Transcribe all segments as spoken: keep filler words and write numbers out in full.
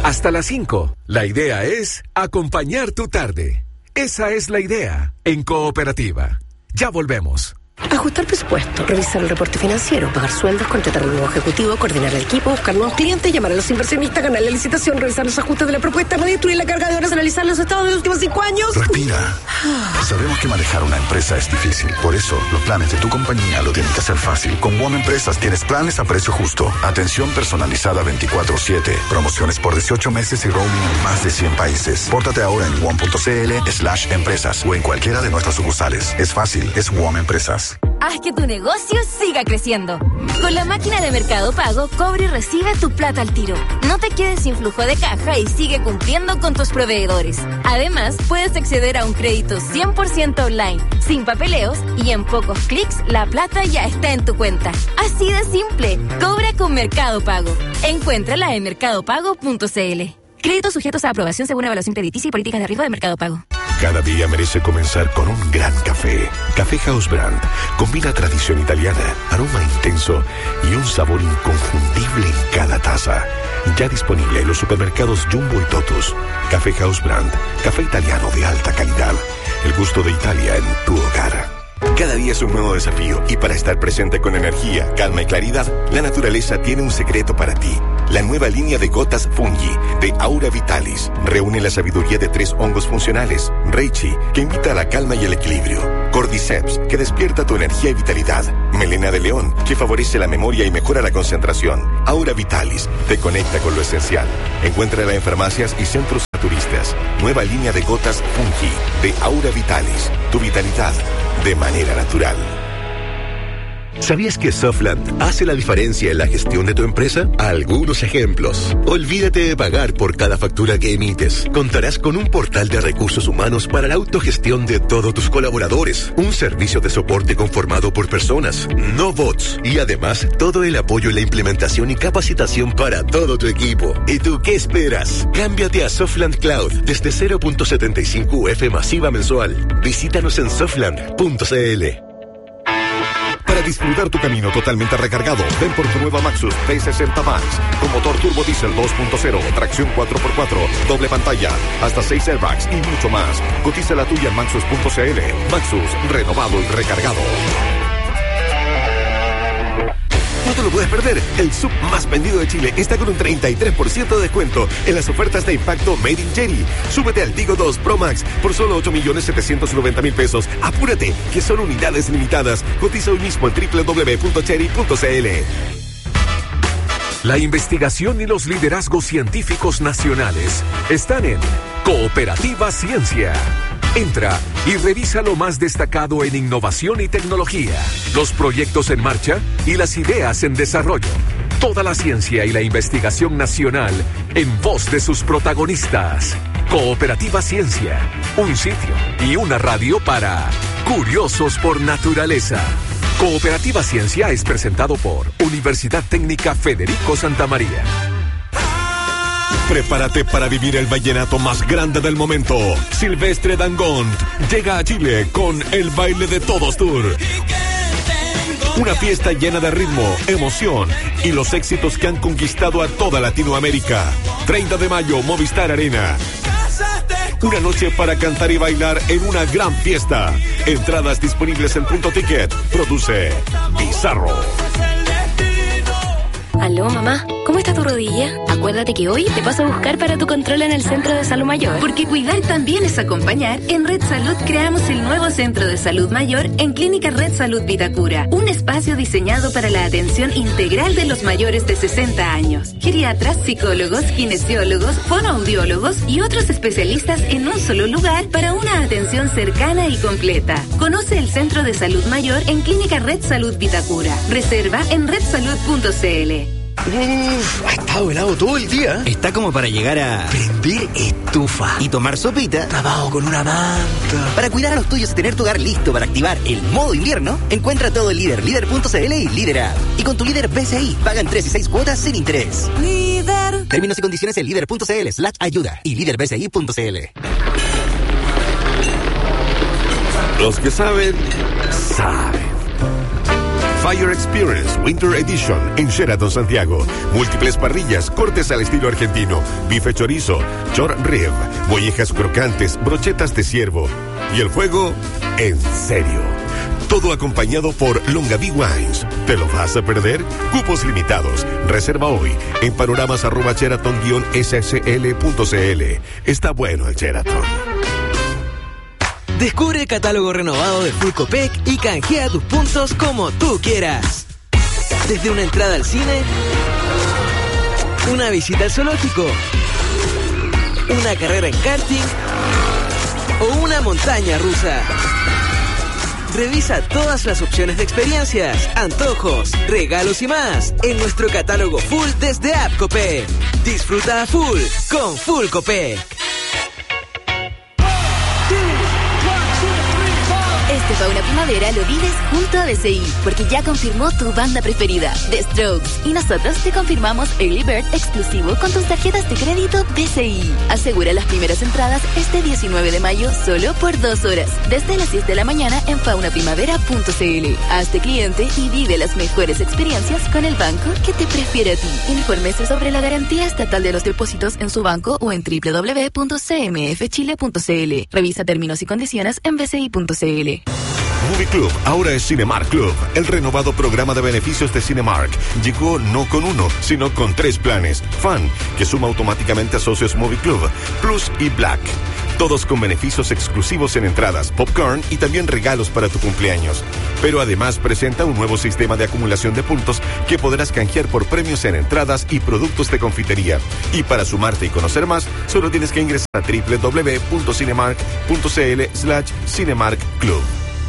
Hasta las cinco. La idea es acompañar tu tarde. Esa es la idea en Cooperativa. Ya volvemos. Ajustar presupuesto, revisar el reporte financiero, pagar sueldos, contratar al nuevo ejecutivo, coordinar el equipo, buscar nuevos clientes, llamar a los inversionistas, ganar la licitación, revisar los ajustes de la propuesta, redistribuir la carga de horas, analizar los estados de los últimos cinco años. Respira. Sabemos que manejar una empresa es difícil. Por eso, los planes de tu compañía lo tienen que hacer fácil. Con WOM Empresas tienes planes a precio justo. Atención personalizada veinticuatro siete. Promociones por dieciocho meses y roaming en más de cien países. Pórtate ahora en wom.cl slash empresas o en cualquiera de nuestras sucursales. Es fácil, es WOM Empresas. Haz que tu negocio siga creciendo. Con la máquina de Mercado Pago, cobra y recibe tu plata al tiro. No te quedes sin flujo de caja y sigue cumpliendo con tus proveedores. Además, puedes acceder a un crédito cien por ciento online, sin papeleos, y en pocos clics la plata ya está en tu cuenta. Así de simple. Cobra con Mercado Pago. Encuéntrala en mercado pago punto c l. Créditos sujetos a aprobación según evaluación crediticia y políticas de riesgo de Mercado Pago. Cada día merece comenzar con un gran café. Café House Brand combina tradición italiana, aroma intenso y un sabor inconfundible en cada taza. Ya disponible en los supermercados Jumbo y Totus. Café House Brand, café italiano de alta calidad. El gusto de Italia en tu hogar. Cada día es un nuevo desafío y para estar presente con energía, calma y claridad, la naturaleza tiene un secreto para ti. La nueva línea de gotas Fungi de Aura Vitalis reúne la sabiduría de tres hongos funcionales. Reishi, que invita a la calma y el equilibrio. Cordyceps, que despierta tu energía y vitalidad. Melena de león, que favorece la memoria y mejora la concentración. Aura Vitalis, te conecta con lo esencial. Encuéntrala en farmacias y centros naturistas. Nueva línea de gotas Fungi de Aura Vitalis. Tu vitalidad de manera natural. ¿Sabías que Softland hace la diferencia en la gestión de tu empresa? Algunos ejemplos. Olvídate de pagar por cada factura que emites. Contarás con un portal de recursos humanos para la autogestión de todos tus colaboradores. Un servicio de soporte conformado por personas, no bots. Y además, todo el apoyo en la implementación y capacitación para todo tu equipo. ¿Y tú qué esperas? Cámbiate a Softland Cloud desde cero punto setenta y cinco U F masiva mensual. Visítanos en softland punto c l. Para disfrutar tu camino totalmente recargado, ven por tu nueva Maxus T sesenta Max, con motor turbo diésel dos punto cero, tracción cuatro por cuatro, doble pantalla, hasta seis airbags y mucho más. Cotiza la tuya en maxus punto c l. Maxus, renovado y recargado. No te lo puedes perder. El sub más vendido de Chile está con un treinta y tres por ciento de descuento en las ofertas de impacto Made in Cherry. Súbete al Tigo dos Pro Max por solo ocho millones setecientos noventa mil pesos. Apúrate, que son unidades limitadas. Cotiza hoy mismo en doble u doble u doble u punto cherry punto c l. La investigación y los liderazgos científicos nacionales están en Cooperativa Ciencia. Entra y revisa lo más destacado en innovación y tecnología, los proyectos en marcha y las ideas en desarrollo. Toda la ciencia y la investigación nacional en voz de sus protagonistas. Cooperativa Ciencia, un sitio y una radio para curiosos por naturaleza. Cooperativa Ciencia es presentado por Universidad Técnica Federico Santa María. Prepárate para vivir el vallenato más grande del momento. Silvestre Dangond llega a Chile con el Baile de Todos Tour. Una fiesta llena de ritmo, emoción y los éxitos que han conquistado a toda Latinoamérica. treinta de mayo, Movistar Arena. Una noche para cantar y bailar en una gran fiesta. Entradas disponibles en Punto Ticket. Produce Bizarro. Aló, mamá, ¿cómo está tu rodilla? Acuérdate que hoy te paso a buscar para tu control en el Centro de Salud Mayor. Porque cuidar también es acompañar. En Red Salud creamos el nuevo Centro de Salud Mayor en Clínica Red Salud Vitacura. Un espacio diseñado para la atención integral de los mayores de sesenta años. Geriatras, psicólogos, kinesiólogos, fonoaudiólogos y otros especialistas en un solo lugar para una atención cercana y completa. Conoce el Centro de Salud Mayor en Clínica Red Salud Vitacura. Reserva en red salud punto c l. Uf, ha estado helado todo el día. Está como para llegar a prender estufa y tomar sopita tapado con una manta. Para cuidar a los tuyos y tener tu hogar listo para activar el modo invierno, encuentra todo en Líder, líder punto c l y Líder App. Y con tu Líder B C I pagan tres y seis cuotas sin interés. Líder. Términos y condiciones en líder punto c l slash ayuda y líder b c i punto c l. Los que saben, saben. Fire Experience Winter Edition en Sheraton Santiago. Múltiples parrillas, cortes al estilo argentino, bife chorizo, short rib, mollejas crocantes, brochetas de ciervo. Y el fuego, en serio. Todo acompañado por Longaví Wines. ¿Te lo vas a perder? Cupos limitados. Reserva hoy en panoramas arroba sheraton guion s s l punto c l. Está bueno el Sheraton. Descubre el catálogo renovado de Full Copec y canjea tus puntos como tú quieras. Desde una entrada al cine, una visita al zoológico, una carrera en karting o una montaña rusa. Revisa todas las opciones de experiencias, antojos, regalos y más en nuestro catálogo Full desde App Copec. Disfruta a full con Full Copec. Este Fauna Primavera lo vives junto a B C I, porque ya confirmó tu banda preferida, The Strokes. Y nosotros te confirmamos Early Bird exclusivo con tus tarjetas de crédito B C I. Asegura las primeras entradas este diecinueve de mayo solo por dos horas, desde las diez de la mañana en fauna primavera punto c l. Hazte cliente y vive las mejores experiencias con el banco que te prefiere a ti. Infórmese sobre la garantía estatal de los depósitos en su banco o en doble u doble u doble u punto c m f chile punto c l. Revisa términos y condiciones en b c i punto c l. Movie Club ahora es Cinemark Club. El renovado programa de beneficios de Cinemark llegó no con uno, sino con tres planes. Fan, que suma automáticamente a socios Movie Club, Plus y Black. Todos con beneficios exclusivos en entradas, popcorn y también regalos para tu cumpleaños. Pero además presenta un nuevo sistema de acumulación de puntos que podrás canjear por premios en entradas y productos de confitería. Y para sumarte y conocer más, solo tienes que ingresar a doble u doble u doble u punto cinemark punto c l slash Cinemark Club.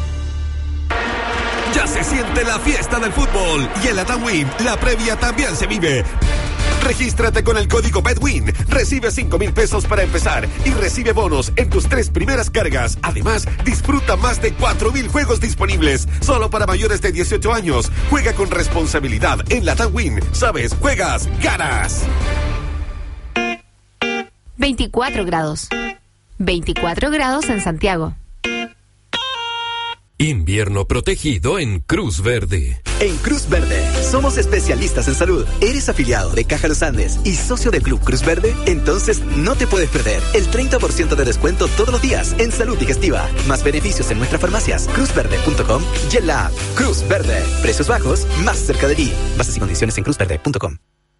Ya se siente la fiesta del fútbol y en la TAMWIN la previa también se vive. Regístrate con el código BETWIN, recibe cinco mil pesos para empezar y recibe bonos en tus tres primeras cargas. Además, disfruta más de cuatro mil juegos disponibles, solo para mayores de dieciocho años. Juega con responsabilidad en la TAMWIN. Sabes, juegas, ganas. veinticuatro grados. veinticuatro grados en Santiago. Invierno protegido en Cruz Verde. En Cruz Verde somos especialistas en salud. ¿Eres afiliado de Caja Los Andes y socio del Club Cruz Verde? Entonces no te puedes perder el treinta por ciento de descuento todos los días en salud digestiva. Más beneficios en nuestras farmacias, cruz verde punto com y en la app. Cruz Verde. Precios bajos, más cerca de ti. Bases y condiciones en cruz verde punto com.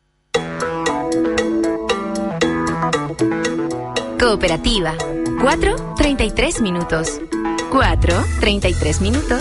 Cooperativa. cuatro treinta y tres minutos. cuatro treinta y tres minutos.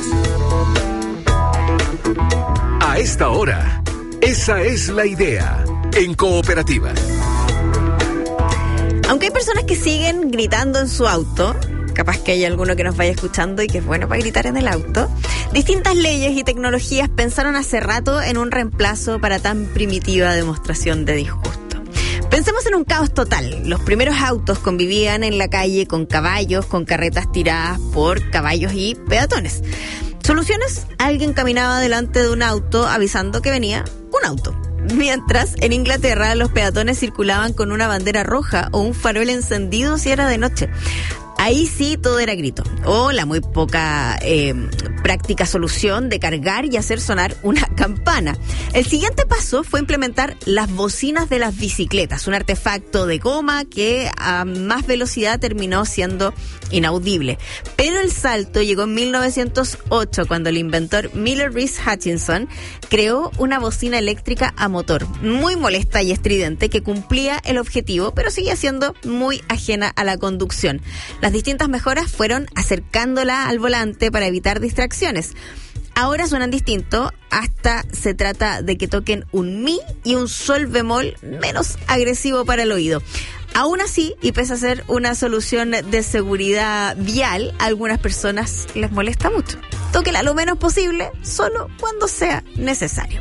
A esta hora, esa es la idea en Cooperativa. Aunque hay personas que siguen gritando en su auto, capaz que hay alguno que nos vaya escuchando y que es bueno para gritar en el auto, distintas leyes y tecnologías pensaron hace rato en un reemplazo para tan primitiva demostración de disgusto. Pensemos en un caos total. Los primeros autos convivían en la calle con caballos, con carretas tiradas por caballos y peatones. Soluciones: alguien caminaba delante de un auto avisando que venía un auto. Mientras, en Inglaterra, los peatones circulaban con una bandera roja o un farol encendido si era de noche. Ahí sí todo era grito. O la muy poca eh, práctica solución de cargar y hacer sonar una campana. El siguiente paso fue implementar las bocinas de las bicicletas, un artefacto de goma que a más velocidad terminó siendo inaudible. Pero el salto llegó en mil novecientos ocho, cuando el inventor Miller Reese Hutchinson creó una bocina eléctrica a motor, muy molesta y estridente, que cumplía el objetivo, pero seguía siendo muy ajena a la conducción. Las distintas mejoras fueron acercándola al volante para evitar distracciones. Ahora suenan distinto, hasta se trata de que toquen un mi y un sol bemol menos agresivo para el oído. Aún así, y pese a ser una solución de seguridad vial, a algunas personas les molesta mucho. Tóquela lo menos posible, solo cuando sea necesario.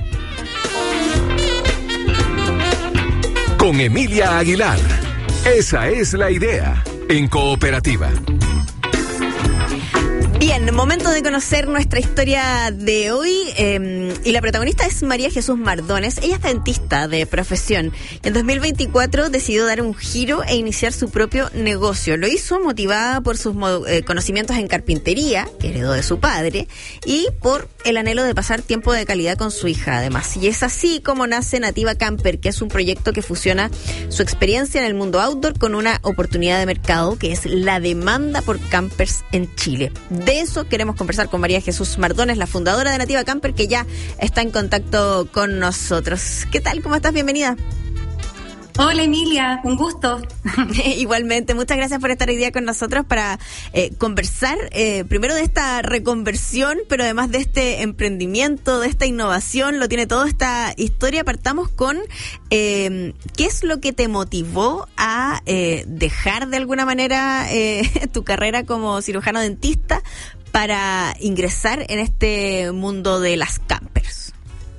Con Emilia Aguilar. Esa es la idea en Cooperativa. Bien, Bien, momento de conocer nuestra historia de hoy eh, y la protagonista es María Jesús Mardones. Ella es dentista de profesión. En dos mil veinticuatro decidió dar un giro e iniciar su propio negocio. Lo hizo motivada por sus eh, conocimientos en carpintería, que heredó de su padre, y por el anhelo de pasar tiempo de calidad con su hija, además. Y es así como nace Nativa Camper, que es un proyecto que fusiona su experiencia en el mundo outdoor con una oportunidad de mercado, que es la demanda por campers en Chile. De eso queremos conversar con María Jesús Mardones, la fundadora de Nativa Camper, que ya está en contacto con nosotros. ¿Qué tal? ¿Cómo estás? Bienvenida. Hola Emilia, un gusto. Igualmente, muchas gracias por estar hoy día con nosotros para eh, conversar eh, primero de esta reconversión, pero además de este emprendimiento, de esta innovación, lo tiene toda esta historia. Partamos con eh, ¿qué es lo que te motivó a eh, dejar de alguna manera eh, tu carrera como cirujano dentista para ingresar en este mundo de las campers?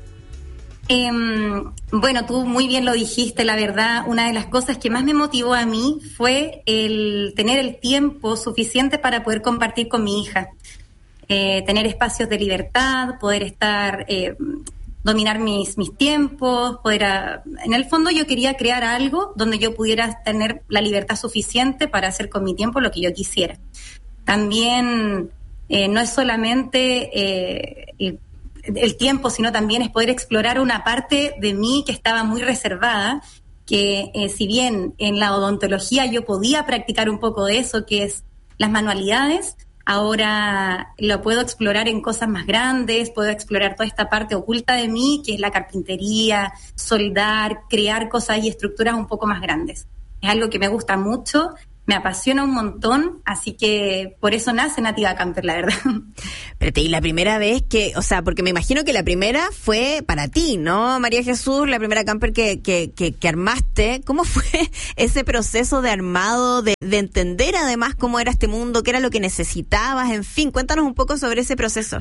Eh, bueno, tú muy bien lo dijiste, la verdad, una de las cosas que más me motivó a mí fue el tener el tiempo suficiente para poder compartir con mi hija, eh, tener espacios de libertad, poder estar, eh, dominar mis, mis tiempos, poder, a, en el fondo yo quería crear algo donde yo pudiera tener la libertad suficiente para hacer con mi tiempo lo que yo quisiera. También eh, no es solamente eh, el el tiempo, sino también es poder explorar una parte de mí que estaba muy reservada, que eh, si bien en la odontología yo podía practicar un poco de eso, que es las manualidades, ahora lo puedo explorar en cosas más grandes, puedo explorar toda esta parte oculta de mí, que es la carpintería, soldar, crear cosas y estructuras un poco más grandes. Es algo que me gusta mucho, me apasiona un montón, así que por eso nace Nativa Camper, la verdad. Pero y la primera vez que, o sea, porque me imagino que la primera fue para ti, ¿no, María Jesús? La primera camper que, que, que, que armaste. ¿Cómo fue ese proceso de armado, de, de entender además cómo era este mundo, qué era lo que necesitabas? En fin, cuéntanos un poco sobre ese proceso.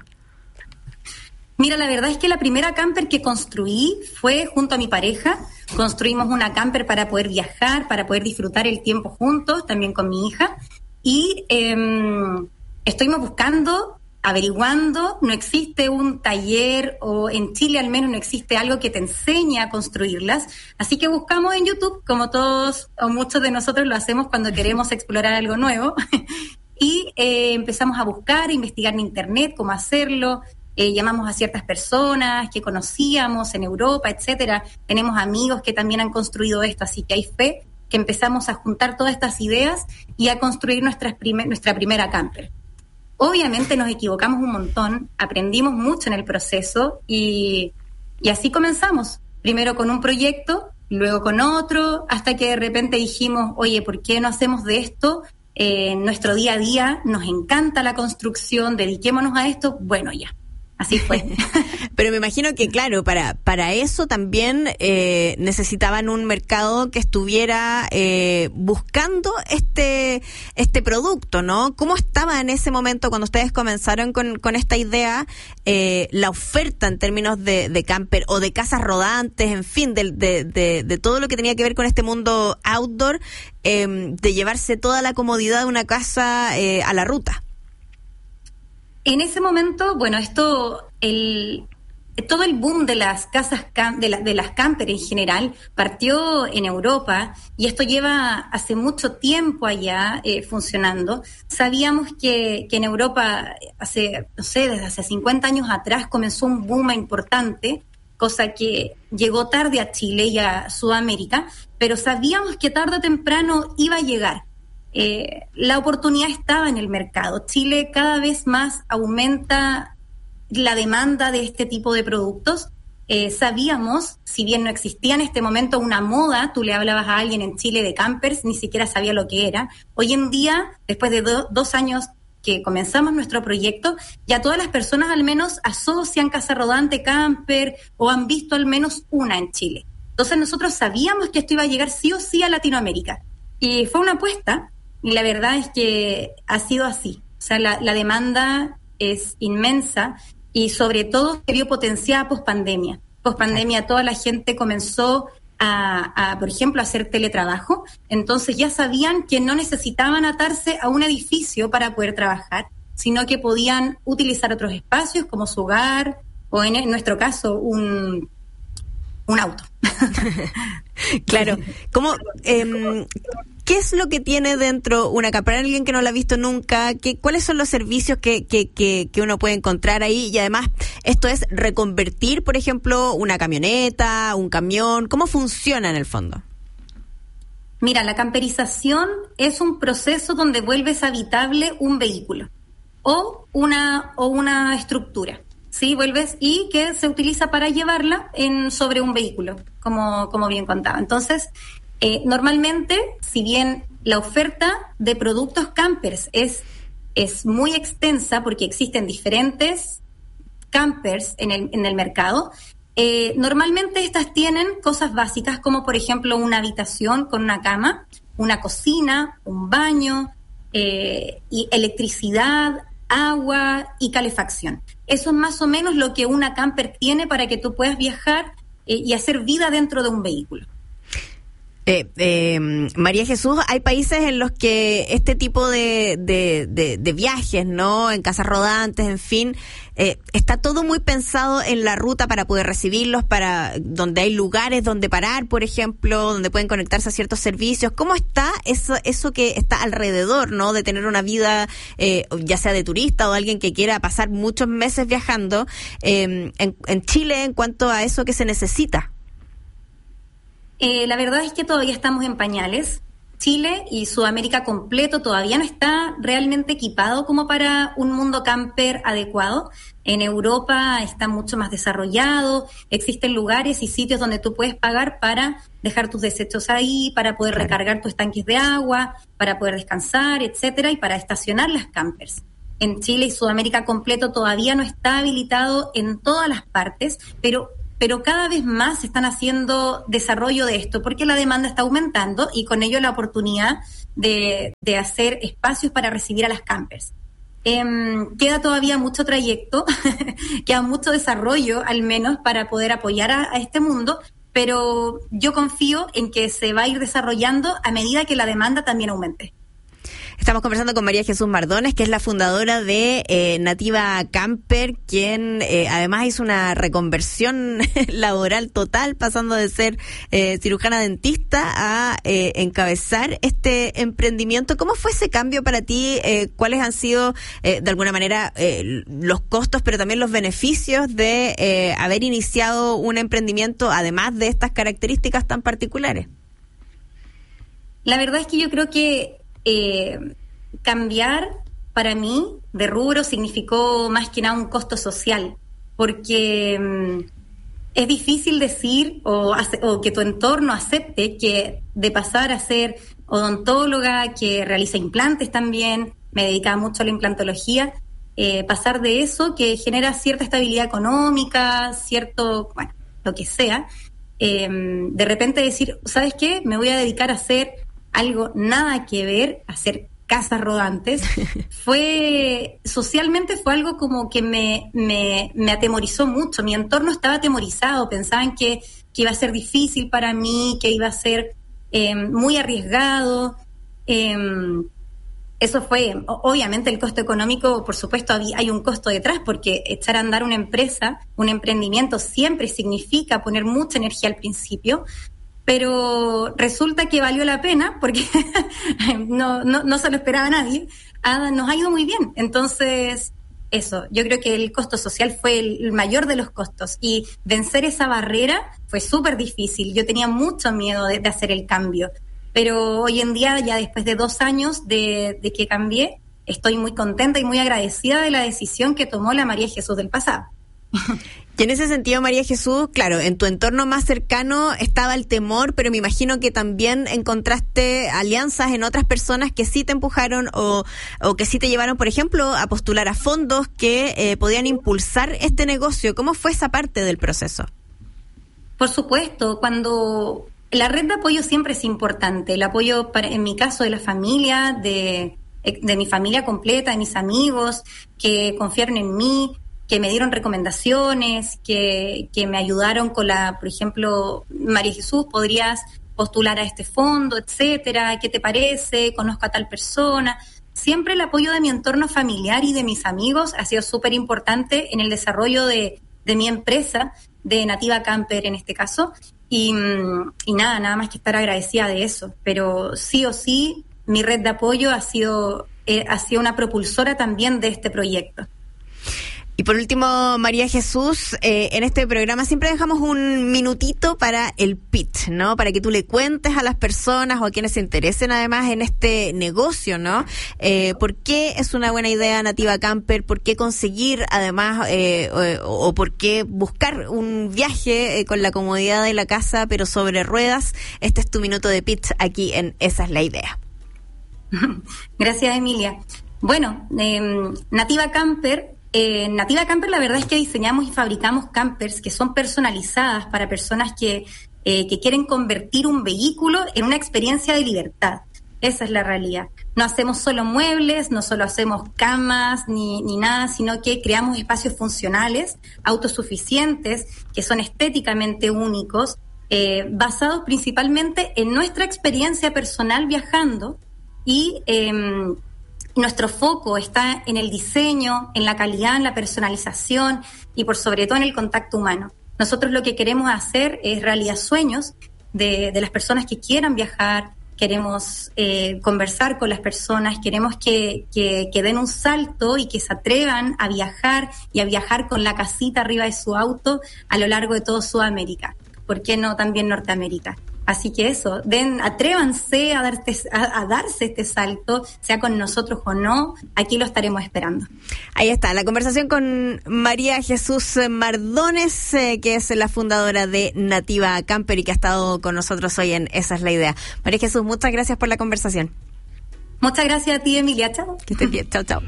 Mira, la verdad es que la primera camper que construí fue junto a mi pareja. Construimos una camper para poder viajar, para poder disfrutar el tiempo juntos, también con mi hija. Y eh, estuvimos buscando, averiguando, no existe un taller, o en Chile al menos no existe algo que te enseñe a construirlas. Así que buscamos en YouTube, como todos o muchos de nosotros lo hacemos cuando queremos explorar algo nuevo. Y eh, empezamos a buscar, a investigar en internet cómo hacerlo. Eh, llamamos a ciertas personas que conocíamos en Europa, etcétera. Tenemos amigos que también han construido esto, así que hay fe que empezamos a juntar todas estas ideas y a construir nuestras primer, nuestra primera camper. Obviamente nos equivocamos un montón, aprendimos mucho en el proceso y, y así comenzamos. Primero con un proyecto, luego con otro, hasta que de repente dijimos, oye, ¿por qué no hacemos de esto eh, nuestro día a día? Nos encanta la construcción, dediquémonos a esto, bueno, ya. Así fue. Pero me imagino que, claro, para para eso también eh, necesitaban un mercado que estuviera eh, buscando este este producto, ¿no? ¿Cómo estaba en ese momento cuando ustedes comenzaron con, con esta idea eh, la oferta en términos de, de camper o de casas rodantes, en fin, de, de, de, de todo lo que tenía que ver con este mundo outdoor, eh, de llevarse toda la comodidad de una casa eh, a la ruta? En ese momento, bueno, esto, el, todo el boom de las casas, de, la, de las camper en general, partió en Europa y esto lleva hace mucho tiempo allá eh, funcionando. Sabíamos que, que en Europa, hace, no sé, desde hace cincuenta años atrás comenzó un boom importante, cosa que llegó tarde a Chile y a Sudamérica, pero sabíamos que tarde o temprano iba a llegar. Eh, la oportunidad estaba en el mercado. Chile cada vez más aumenta la demanda de este tipo de productos. Eh, sabíamos, si bien no existía en este momento una moda, tú le hablabas a alguien en Chile de campers, ni siquiera sabía lo que era. Hoy en día, después de do, dos años que comenzamos nuestro proyecto, ya todas las personas al menos asocian casa rodante, camper, o han visto al menos una en Chile. Entonces nosotros sabíamos que esto iba a llegar sí o sí a Latinoamérica. Y fue una apuesta. Y la verdad es que ha sido así. O sea, la, la demanda es inmensa y sobre todo se vio potenciada post-pandemia. Post-pandemia toda la gente comenzó a, a, por ejemplo, a hacer teletrabajo. Entonces ya sabían que no necesitaban atarse a un edificio para poder trabajar, sino que podían utilizar otros espacios como su hogar o en, en nuestro caso un, un auto. Claro. ¿Cómo, eh, ¿Qué es lo que tiene dentro una camper? Para alguien que no la ha visto nunca, ¿qué, ¿cuáles son los servicios que, que, que, que uno puede encontrar ahí? Y además, esto es reconvertir, por ejemplo, una camioneta, un camión. ¿Cómo funciona en el fondo? Mira, la camperización es un proceso donde vuelves habitable un vehículo o una, o una estructura. Sí, vuelves y que se utiliza para llevarla en sobre un vehículo, como, como bien contaba. Entonces, eh, normalmente, si bien la oferta de productos campers es, es muy extensa porque existen diferentes campers en el, en el mercado, eh, normalmente estas tienen cosas básicas como, por ejemplo, una habitación con una cama, una cocina, un baño, eh, y electricidad, agua y calefacción. Eso es más o menos lo que una camper tiene para que tú puedas viajar eh, y hacer vida dentro de un vehículo. Eh, eh, María Jesús, hay países en los que este tipo de, de, de, de viajes, ¿no? En casas rodantes, en fin, eh, está todo muy pensado en la ruta para poder recibirlos, para donde hay lugares donde parar, por ejemplo, donde pueden conectarse a ciertos servicios. ¿Cómo está eso, eso que está alrededor, ¿no? De tener una vida, eh, ya sea de turista o alguien que quiera pasar muchos meses viajando, eh, en, en Chile, en cuanto a eso que se necesita? Eh, la verdad es que todavía estamos en pañales. Chile y Sudamérica completo todavía no está realmente equipado como para un mundo camper adecuado. En Europa está mucho más desarrollado, existen lugares y sitios donde tú puedes pagar para dejar tus desechos ahí, para poder recargar tus tanques de agua, para poder descansar, etcétera, y para estacionar las campers. En Chile y Sudamérica completo todavía no está habilitado en todas las partes, pero pero cada vez más se están haciendo desarrollo de esto, porque la demanda está aumentando y con ello la oportunidad de, de hacer espacios para recibir a las campers. Eh, queda todavía mucho trayecto, queda mucho desarrollo al menos para poder apoyar a, a este mundo, pero yo confío en que se va a ir desarrollando a medida que la demanda también aumente. Estamos conversando con María Jesús Mardones, que es la fundadora de eh, Nativa Camper, quien eh, además hizo una reconversión laboral total, pasando de ser eh, cirujana dentista a eh, encabezar este emprendimiento. ¿Cómo fue ese cambio para ti? Eh, ¿Cuáles han sido, eh, de alguna manera, eh, los costos, pero también los beneficios de eh, haber iniciado un emprendimiento, además de estas características tan particulares? La verdad es que yo creo que Eh, cambiar para mí de rubro significó más que nada un costo social, porque mm, es difícil decir o, hace, o que tu entorno acepte que de pasar a ser odontóloga, que realiza implantes también, me dedicaba mucho a la implantología, eh, pasar de eso que genera cierta estabilidad económica, cierto, bueno, lo que sea, eh, de repente decir, ¿sabes qué? Me voy a dedicar a hacer algo nada que ver, hacer casas rodantes, fue, socialmente fue algo como que me, me, me atemorizó mucho. Mi entorno estaba atemorizado, pensaban que, que iba a ser difícil para mí, que iba a ser eh, muy arriesgado. Eh, eso fue, obviamente el costo económico, por supuesto, había, hay un costo detrás, porque echar a andar una empresa, un emprendimiento, siempre significa poner mucha energía al principio, pero resulta que valió la pena porque no, no, no se lo esperaba nadie. Ah, nos ha ido muy bien. Entonces, eso, yo creo que el costo social fue el, el mayor de los costos, y vencer esa barrera fue súper difícil. Yo tenía mucho miedo de, de hacer el cambio, pero hoy en día, ya después de dos años de, de que cambié, estoy muy contenta y muy agradecida de la decisión que tomó la María Jesús del pasado. Y en ese sentido, María Jesús, claro, en tu entorno más cercano estaba el temor, pero me imagino que también encontraste alianzas en otras personas que sí te empujaron o, o que sí te llevaron, por ejemplo, a postular a fondos que eh, podían impulsar este negocio. ¿Cómo fue esa parte del proceso? Por supuesto, cuando la red de apoyo siempre es importante, el apoyo para, en mi caso, de la familia, de, de mi familia completa, de mis amigos que confiaron en mí, que me dieron recomendaciones, que, que me ayudaron con la, por ejemplo, María Jesús, podrías postular a este fondo, etcétera, ¿qué te parece? Conozco a tal persona. siempre el apoyo de mi entorno familiar y de mis amigos ha sido súper importante en el desarrollo de, de mi empresa, de Nativa Camper en este caso, y, y nada, nada más que estar agradecida de eso, pero sí o sí, mi red de apoyo ha sido, eh, ha sido una propulsora también de este proyecto. Y por último, María Jesús, eh, en este programa siempre dejamos un minutito para el pitch, ¿no? Para que tú le cuentes a las personas o a quienes se interesen además en este negocio, ¿no? Eh, ¿Por qué es una buena idea Nativa Camper? ¿Por qué conseguir además eh, o, o por qué buscar un viaje eh, con la comodidad de la casa pero sobre ruedas? Este es tu minuto de pitch aquí en Esa es la Idea. Gracias, Emilia. Bueno, eh, Nativa Camper... En eh, Nativa Camper la verdad es que diseñamos y fabricamos campers que son personalizadas para personas que, eh, que quieren convertir un vehículo en una experiencia de libertad. Esa es la realidad. No hacemos solo muebles, no solo hacemos camas ni, ni nada, sino que creamos espacios funcionales, autosuficientes, que son estéticamente únicos, eh, basados principalmente en nuestra experiencia personal viajando y... Eh, Nuestro foco está en el diseño, en la calidad, en la personalización y por sobre todo en el contacto humano. Nosotros lo que queremos hacer es realizar sueños de, de las personas que quieran viajar, queremos eh, conversar con las personas, queremos que, que, que den un salto y que se atrevan a viajar y a viajar con la casita arriba de su auto a lo largo de todo Sudamérica. ¿Por qué no también Norteamérica? Así que eso, den, atrévanse a, darte, a, a darse este salto, sea con nosotros o no, aquí lo estaremos esperando. Ahí está, la conversación con María Jesús Mardones, eh, que es la fundadora de Nativa Camper y que ha estado con nosotros hoy en Esa es la Idea. María Jesús, muchas gracias por la conversación. Muchas gracias a ti, Emilia. Chao. Que estés bien. Chao, chao.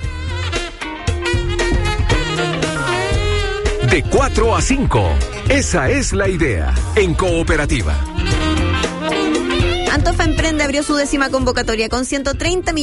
De cuatro a cinco, Esa es la Idea, en Cooperativa. Antofa Emprende abrió su décima convocatoria con ciento treinta millones